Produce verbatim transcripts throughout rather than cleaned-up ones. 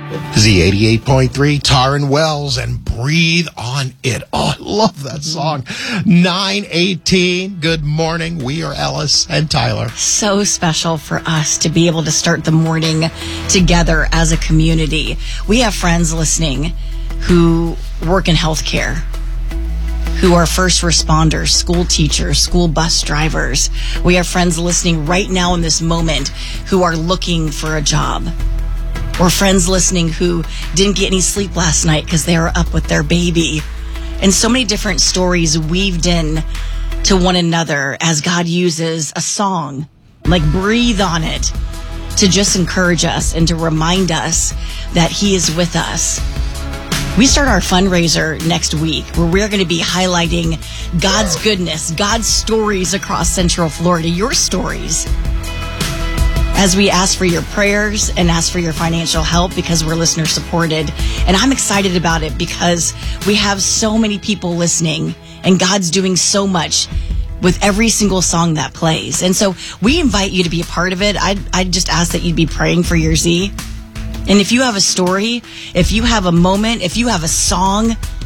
Z eighty-eight point three, Taryn Wells and Breathe on It. Oh, I love that song. nine eighteen, good morning. We are Ellis and Tyler. So special for us to be able to start the morning together as a community. We have friends listening who work in healthcare, who are first responders, school teachers, school bus drivers. We have friends listening right now in this moment who are looking for a job. Or friends listening who didn't get any sleep last night because they were up with their baby. And so many different stories weaved in to one another as God uses a song, like Breathe on It, to just encourage us and to remind us that He is with us. We start our fundraiser next week where we're going to be highlighting God's goodness, God's stories across Central Florida, your stories, as we ask for your prayers and ask for your financial help because we're listener supported. And I'm excited about it because we have so many people listening and God's doing so much with every single song that plays. And so we invite you to be a part of it. I'd, I'd just ask that you'd be praying for your Z. And if you have a story, if you have a moment, if you have a song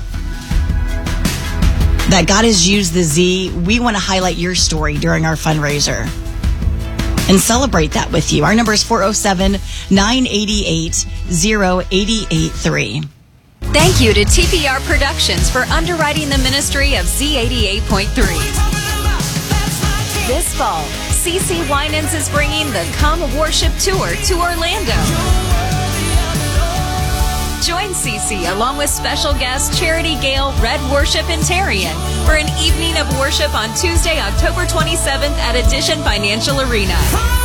that God has used the Z, we want to highlight your story during our fundraiser and celebrate that with you. Our number is four oh seven, nine eight eight, oh eight eight three. Thank you to T P R Productions for underwriting the ministry of Z eighty-eight point three. This fall, C C Winans is bringing the Come Worship Tour to Orlando. Join C C along with special guests Charity Gale, Red Worship, and Tarian for an evening of worship on Tuesday, October twenty-seventh at Addition Financial Arena.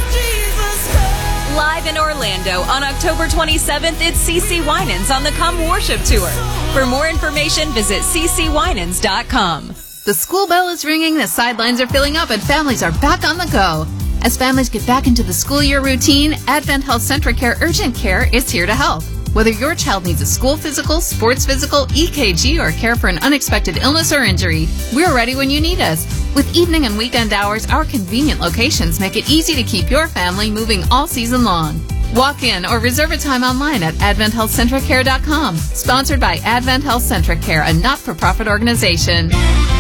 Live in Orlando on October twenty-seventh, it's C C Winans on the Come Worship Tour. For more information, visit c c winans dot com. The school bell is ringing, the sidelines are filling up, and families are back on the go. As families get back into the school year routine, Advent Health Centric Care Urgent Care is here to help. Whether your child needs a school physical, sports physical, E K G, or care for an unexpected illness or injury, we're ready when you need us. With evening and weekend hours, our convenient locations make it easy to keep your family moving all season long. Walk in or reserve a time online at advent health centric care dot com. Sponsored by Advent Health Centric Care, a not-for-profit organization.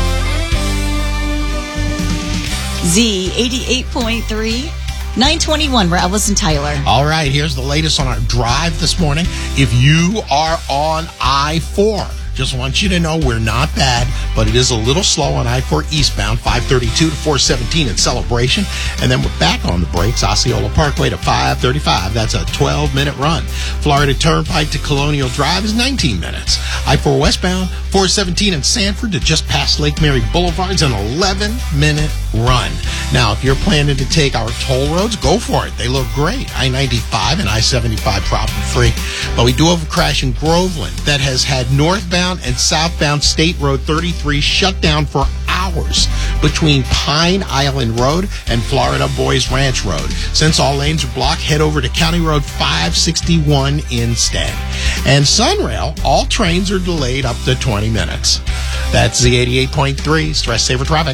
Z eighty-eight point three. nine twenty-one, we're Elvis and Tyler. All right, here's the latest on our drive this morning. If you are on I four, just want you to know we're not bad, but it is a little slow on I four eastbound, five thirty-two to four seventeen in Celebration. And then we're back on the brakes, Osceola Parkway to five thirty-five. That's a twelve-minute run. Florida Turnpike to Colonial Drive is nineteen minutes. I four westbound, four seventeen in Sanford to just past Lake Mary Boulevard is an eleven-minute run. Now, if you're planning to take our toll roads, go for it. They look great. I ninety-five and I seventy-five problem-free. But we do have a crash in Groveland that has had northbound and southbound State Road thirty-three shut down for hours between Pine Island Road and Florida Boys Ranch Road. Since all lanes are blocked, head over to County Road five sixty-one instead. And Sunrail, all trains are delayed up to twenty minutes. That's Z eighty-eight point three, Stress Saver Traffic.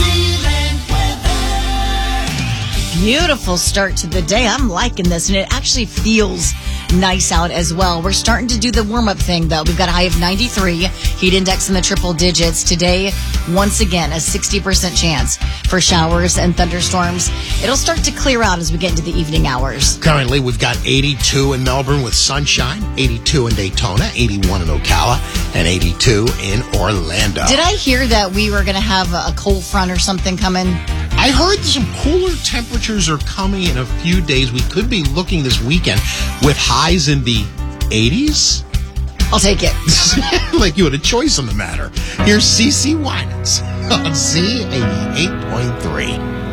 Beautiful start to the day. I'm liking this, and it actually feels nice out as well. We're starting to do the warm-up thing, though. We've got a high of ninety-three, heat index in the triple digits. Today, once again, a sixty percent chance for showers and thunderstorms. It'll start to clear out as we get into the evening hours. Currently, we've got eighty-two in Melbourne with sunshine, eighty-two in Daytona, eighty-one in Ocala, and eighty-two in Orlando. Did I hear that we were going to have a cold front or something coming? I heard some cooler temperatures are coming in a few days. We could be looking this weekend with highs in the eighties. I'll take it. Like you had a choice on the matter. Here's C C Winans on Z eighty-eight point three.